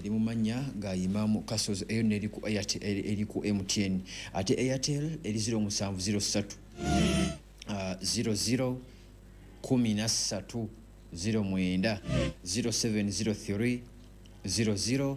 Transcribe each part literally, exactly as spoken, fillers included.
eri mu mannya ga Imam Kasozi eyo neri ku Airtel eri ku M T N ate Airtel eri zero seven zero three uh, zero zero kumi na ssatu zero mwenda zero seven zero three zero zero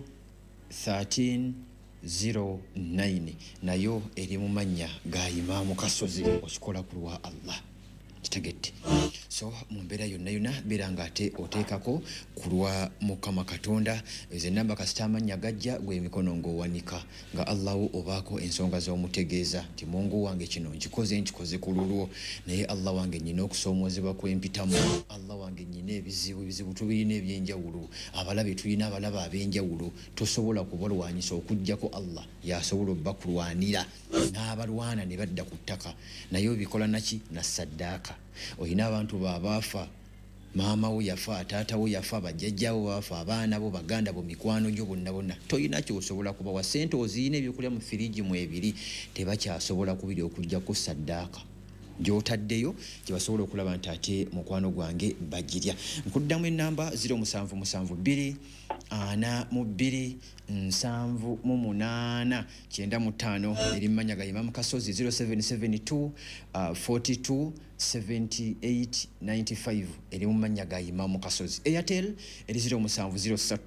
one three zero nine nayo eri mu mannya ga Imam Kasozi okikola ku lwa Allah kitegedde so mu mbeera yonna yonna beera nga ate oteekako ku lwa Mukama Katonda ezo ennamba kasita amannya gajja gwe emikono ng'owanika nga Allahu obaako ensonga z'omutegeeza nti Mungu wange kino nkikoze nkikoze ku lulwo naye Allah wange nnyina okusoomoozebwa kwempitamu Allah wange nnyina ebizibu ebizibu tubirina ebyenjawulo abalabe tulina abalaba ab'enjawulo tosobola kubalwanyisa okuggyako Allah yasobola obbakulwanira n'abalwana ne badda ku ttaka naye obikola naki na saddaaka oyina abantu babaafa maama wo yafa taata wo yafa bajjajjawo bafa abaana bo baganda bo mikwano gyo bonna bonna toyina kyosobola kubawa ssente oziyina ebyokulya mu firiji mu ebiri tebakyasobola kubiri okuggyako saddaaka gy'otaddeyo gyebasobola okulaba nti ate mukwano gwange bagirya nkuddamu ennamba zero seven seven two ana mu bbiri nsanvu mu munaana kyenda mu ttaano eri mmanya ga Imam Kasozi zero seven seven two forty-two seventy-eight ninety-five eri mu mmanya ga Imam Kasozi Airtel eri zero seven zero three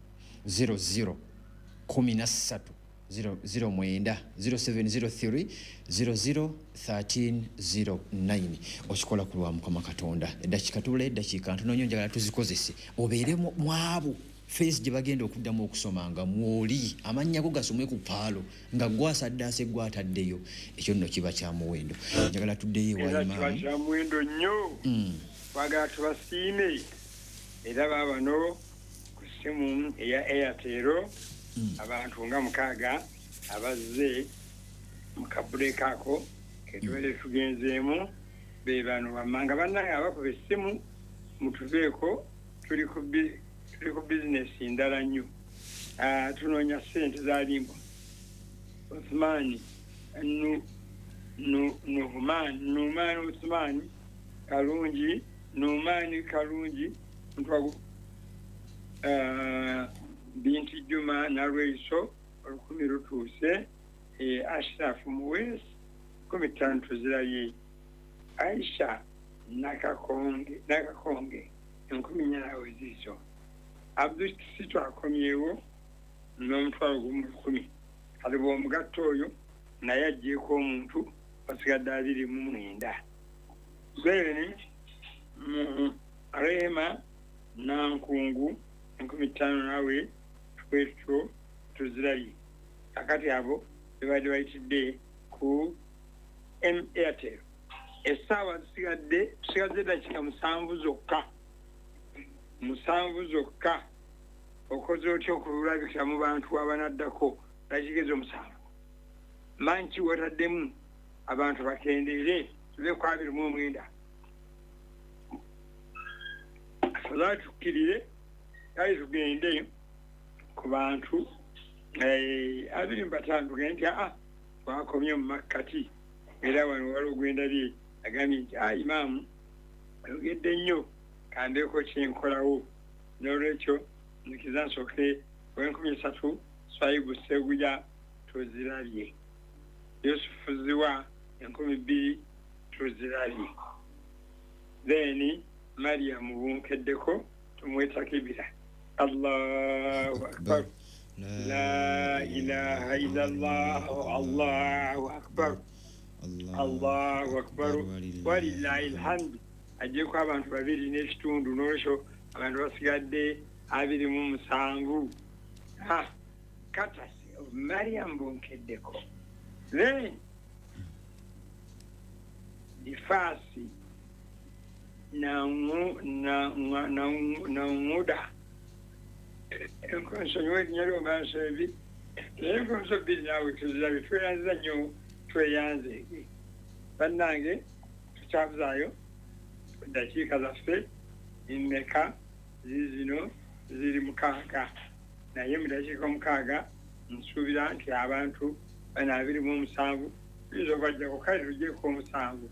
zero zero kumi na ssatu zero zero mwenda zero seven zero three zero zero one three zero nine okikola ku lwa Mukama Katonda eddakiika tubula eddakiika ntono nnyo njagala tuzikozese obeere mu abo face gye bagenda okuddamu okusoma nga mwoli amannya go gasomwe ku paalo nga gwasaddaase gwataddeyo ekyo nno kiba kya muwendo njagala tuddeyo ewa Imam kiba kya muwendo nnyo twagala tubasiime era baabano ku ssimu eya Airtel abantu nga mukaaga abazze mu kabuleeka ako ketubere tugenzeemu be bano bamanga bannange abakuba essimu mutuveeko tuli ku tuli ku bizinesi ndala nnyo tunoonya ssente za limbo Uthmani Numan Uthmani Kalungi Numani Kalungi ntwagu Binti Juma Narweso olukumi lutuuse Ashraf Muwes kumi ttaano tuziraye Aisha Nakakonge Nakakonge enkumi nnya nawe ziizo Abdul Kisito akomyewo n'omutwalo gumu lukumi kale bw'omugatta oyo naye aggyeeko omuntu basigadde abiri mu mwenda then Rehema Nankungu enkumi ttaano nawe twetwo tuziraye kakati abo bebadde bayitidde ku M Airtel essaawa zisigadde tusigadde eddakiika musanvu zokka musanvu zokka okoze otya okululabikira mu bantu abanaddako dakigezi omusanvu manki wataddemu abantu bakendeere tuve ku abiri mu omwenda tuzaba tukkirire kale tugende ku bantu abiri mu bataano tugende nti aa twakomye mu makkati era wano wali ogwenda lye agambye nti a Imaamu oyogedde nnyo kandeeko kyenkolawo n'olwekyo nzikiza nsooke ow'enkumi esatu Swaibu Seguya tuzirabye Yusufu Ziwa enkumi bbiri tuzirabye then Mariam Bunkeddeko tumwetakibira Allahu Akbar La ilaha illallah Allahu Akbar Allahu Akbar walillahi alhamd ajjeko abantu babiri n'ekitundu n'olwekyo abantu basigadde abiri mu musanvu katasi Mariam Bunkeddeko then Difasi na na na na muda ensonyiwa erinnya mbanseebi naye enkonso bbiri naawe tuzirabe tweyanziza nnyo tweyanze bannange tukyabuzaayo eddakiika zaffe mmeka ziizino ziri mukaaga naye mu dakiika omukaaga nsuubira nti abantu bana abiri mu omusanvu tuyinza okubajjako kale tugyeko omusanvu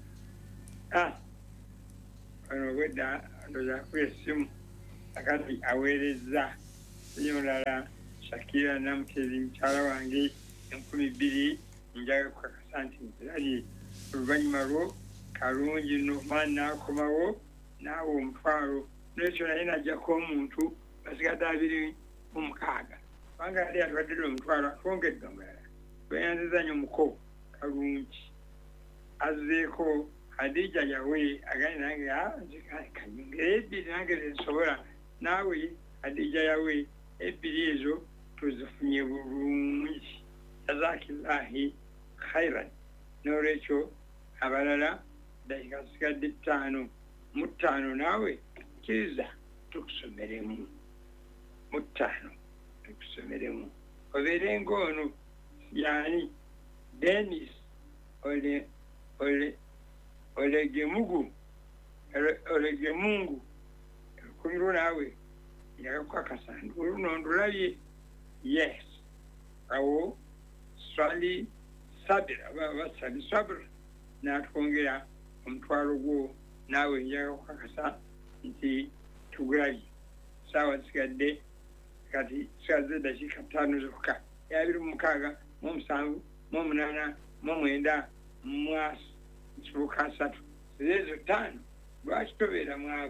wano obwedda ndooza kuba essimu akati aweerezza nnyo mulala Shakira Namkezi mukyala wange enkumi bbiri njaga kukakasa nti nzirabye oluvannyuma lwo kalungi nomani n'akomawo naawe omutwalo n'ekyo naye najjako omuntu basigadde abiri mu mukaaga kubanga yali atwaddire omutwalo atwongedde omulala tweyanziza nnyo muko kalungi azzeeko Hadija yawe agani nange nze kanyongera ebbiri nange zensobola naawe Hadija yawe ebbiri ezo tuzifunye bulungi jazakillahi khairan n'olwekyo abalala dakika zisigadde ttaano mu ttaano naawe kkiriza tukusomeremu mu ttaano tukusomeremu obeere ng'ono yani Dennis ole ole olegemugu olegemungu kumiro nawe yakakasa oluno ndulabye yes awo swali sabira basali sabira n'atwongera omutwalo gwo naawe njaga kukakasa nti tugulabye saawa zisigadde kati zisigadde dakiika ttaano zokka abiri mu mukaaga mu musanvu mu munaana mu mwenda mu kibuga asatu ezo ttaano lwaki tobeera mwavu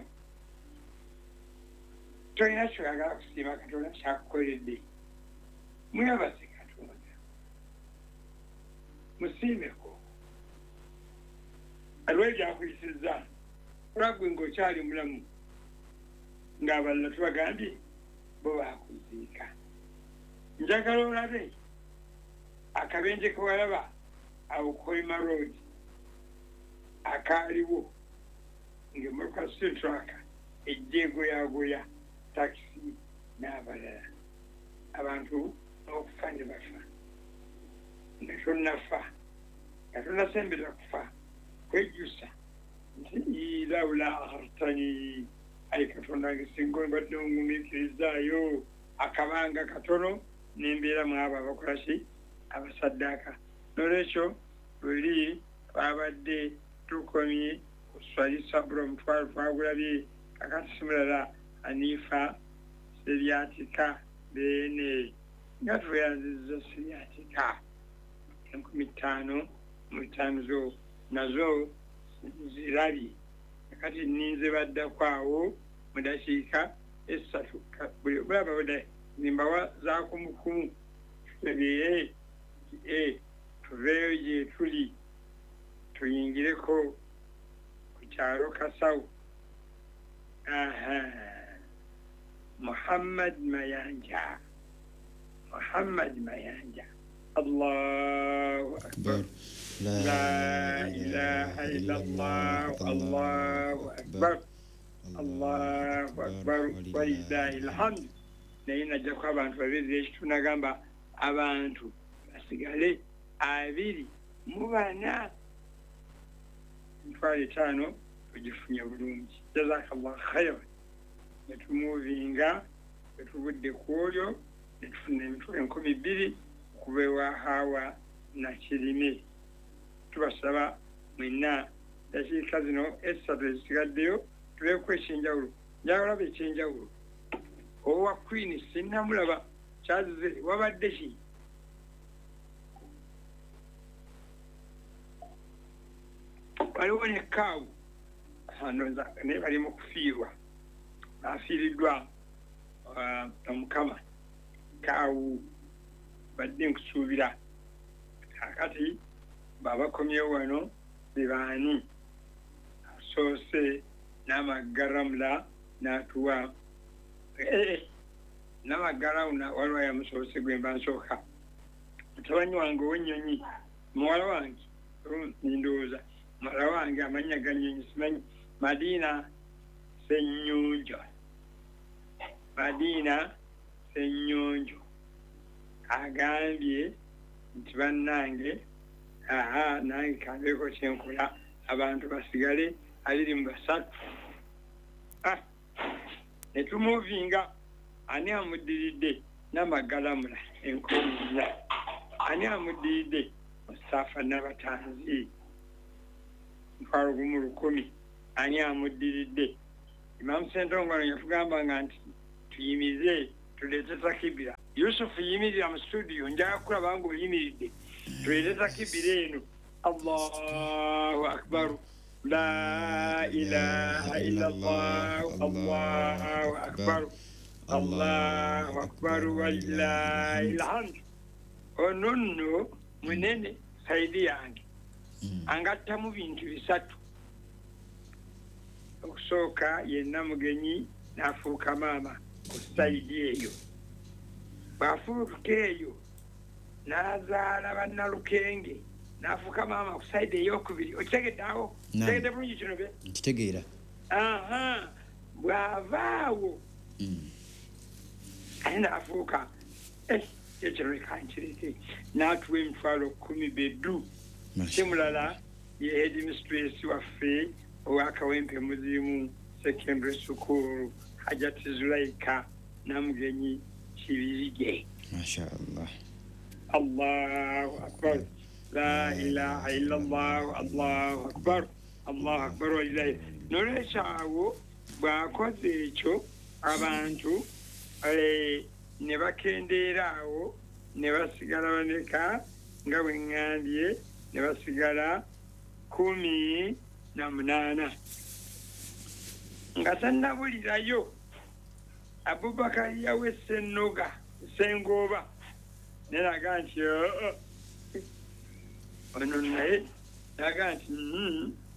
tolina kyoyagala kusiima Katonda kyakukoledde mwebaze Katonda musiimeko aliwo ebyakuyisizza olwagwe ng'okyali mulamu ng'abalala tubagambye bo baakuziika njagala olabe akabenje kewalaba awo Kolima Road akaaliwo ng'emmotoka sitraka ejja egoyagoya takisi n'abalala abantu n'okufa ne bafa nga tonnafa nga tonnasembera kufa kwejjusa nti lawula akhartani ayi Katonda nge singa mbadde ongumiikirizaayo akabanga katono n'embeera mwabo abakola ki abasaddaaka n'olwekyo lweri twabadde tukomye kuswali sabura omutwalo twagulabye kakati simulala Anifa Seryatika beene nga tweyanziza Seryatika enkumi ttaano mu ttaano zo nazo zirabye kakati nninze baddakwawo mu dakiika essatu buli bulaba buda nimbawa zakumukumu tutebyeye e tuveeyo gye tuli tuyingireko ku kyalo Kasawu aha Muhammad Mayanja Muhammad Mayanja Allahu Akbar La ilaha illallah Allahu Akbar Allahu Akbar walillahi alhamd naye najjako abantu babiri ekyo nagamba abantu basigale abiri mu bana emitwalo etaano tugifunye bulungi jazakallahu khairan netumuvinga netuvudde ku olyo netufuna emitwalo enkumi bbiri okuva ewa Hawa na Kirime tubasaba mwenna dakiika zino essatu ezisigaddeyo tubeeko ekyenjawulo njagala ba ekyenjawulo owa Queen sinnamulaba kyazize wabadde ki waliwo ne Kaawu naye bali mu kufiirwa afiiriddwa omukama Kaawu badde nkusuubira kakati babakomyewo wano bebaani asoose n'amagaramula n'atuwa n'amagarawuna waliwo yamusoose gwe mba nsooka mutabani wange ow'ennyonyi muwala wange ndowooza muwala wange amannya gannyonyi simanyi Madina Ssennyonjo Madina Ssennyonjo agambye nti bannange aha nange kambeeko kyenkola abantu basigale abiri mu basatu netumuvinga ani amuddiridde n'amagalamula enkumi nnya ani amuddiridde Mustafa Nabatanzi mutwalo gumu lukumi ani amuddiridde Imam Ssentongono yatugambanga nti tuyimize tuleete takibira. Yusufu yimirira mu studio njaga kulaba nga oyimiridde. Tuleete takibira eno. Allahu akbar. La ilaha illallah. Allahu akbar. Allahu akbar walillahil hamd. Ono nno munene saidi yange. Angatta mu bintu bisatu. Okusooka yenna mugenyi n'afuuka maama ku saidi eyo. Bw'afuuka eyo n'azaala bannalukenge n'afuuka maama ku saidi ey'okubiri. Okitegedde awo? Okitegedde bulungi kino be? Nkitegeera. Aha, bw'avaawo ate n'afuuka ekyo leka nkireke n'atuwa emitwalo kkumi beddu. Kimulala ye headmistress waffe ow'akawempe muzimu secondary school Hajati Zulaika Namugenyi Kibirige. Mashaallah. Allahu akbar. La ilaha illallah. Allahu akbar. Allahu akbar wa lillahi. Nolwekyawo bw'akoze ekyo abantu ne bakendeera awo ne basigala baneka nga bwe ŋŋambye ne basigala kumi na munaana nga tannabulirayo Abubakar yawe Ssennoga Ssengoba neraga nti ono naye naga nti